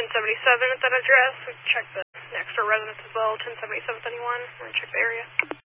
1077 at that address. We check the next door residence as well, 1077th anyone. We're going to check the area.